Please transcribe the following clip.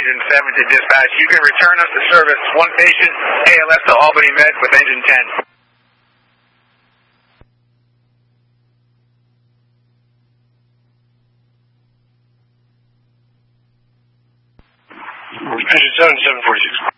Engine 7 to dispatch. You can return us to service. One patient, ALS to Albany Med with Engine 10. Engine 7, 746.